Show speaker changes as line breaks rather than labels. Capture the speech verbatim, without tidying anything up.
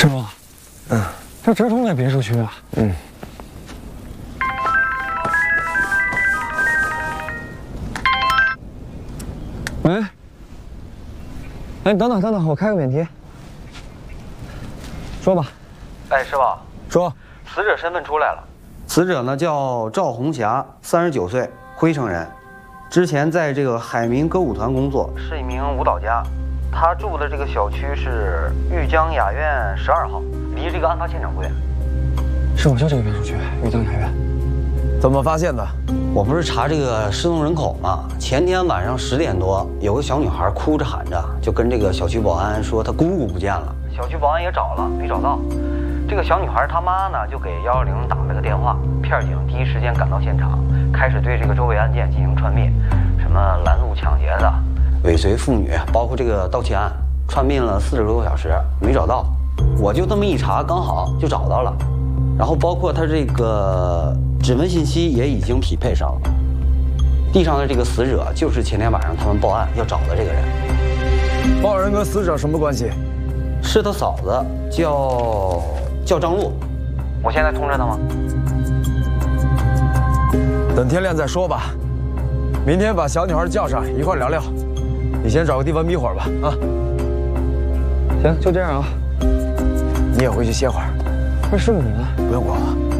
师傅，嗯，这直通那别墅区啊。嗯。喂。哎，等等等等，我开个免提。说吧。
哎，师傅，
说，
死者身份出来了。死者呢叫赵红霞，三十九岁，辉城人，之前在这个海明歌舞团工作，是一名舞蹈家。他住的这个小区是玉江雅苑十二号，离这个案发现场不远。
是我就这个别墅区，玉江雅苑。
怎么发现的？
我不是查这个失踪人口吗？前天晚上十点多，有个小女孩哭着喊着，就跟这个小区保安说她姑姑不见了。小区保安也找了，没找到。这个小女孩她妈呢，就给幺幺零打了个电话，片警第一时间赶到现场，开始对这个周围案件进行串灭，什么拦路抢劫的、尾随妇女，包括这个盗窃案，串灭了四十多个小时，没找到。我就这么一查，刚好就找到了。然后包括他这个指纹信息也已经匹配上了。地上的这个死者就是前天晚上他们报案要找的这个人。
报案人跟死者什么关系？
是他嫂子，叫叫张璐。我现在通知他吗？
等天亮再说吧。明天把小女孩叫上一块聊聊。你先找个地方眯会儿吧，啊。
行，就这样啊。
你也回去歇会儿。
那师傅你呢？
不用管我。